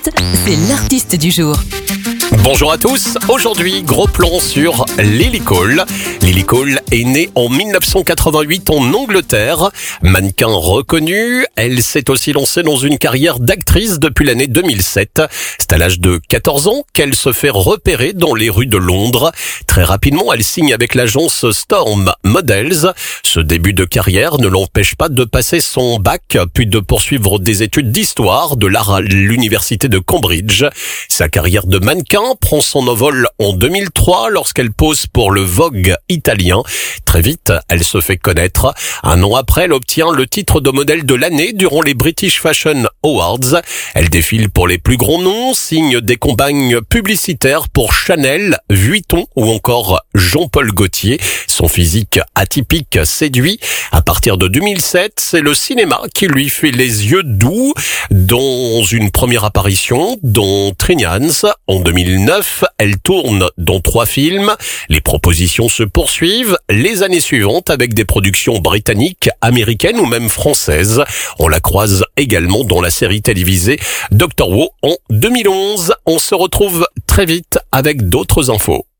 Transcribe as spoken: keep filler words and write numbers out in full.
C'est l'artiste du jour. Bonjour à tous, aujourd'hui gros plan sur Lily Cole. Lily Cole est née en mille neuf cent quatre-vingt-huit en Angleterre. Mannequin reconnue, elle s'est aussi lancée dans une carrière d'actrice depuis l'année deux mille sept. C'est à l'âge de quatorze ans qu'elle se fait repérer dans les rues de Londres. Très rapidement, elle signe avec l'agence Storm Models. Ce début de carrière ne l'empêche pas de passer son bac, puis de poursuivre des études d'histoire de l'art à l'université de Cambridge. Sa carrière de mannequin prend son envol en deux mille trois lorsqu'elle pose pour le Vogue italien. Très vite, elle se fait connaître. Un an après, elle obtient le titre de modèle de l'année durant les British Fashion Awards. Elle défile pour les plus grands noms, signe des campagnes publicitaires pour Chanel, Vuitton ou encore Jean-Paul Gaultier. Son physique atypique séduit. À partir de deux mille sept, c'est le cinéma qui lui fait les yeux doux, dont une première apparition dans Trinians en deux mille neuf. Elle tourne dans trois films. Les propositions se poursuivent les années suivantes avec des productions britanniques, américaines ou même françaises. On la croise également dans la série télévisée Doctor Who en deux mille onze. On se retrouve très vite avec d'autres infos.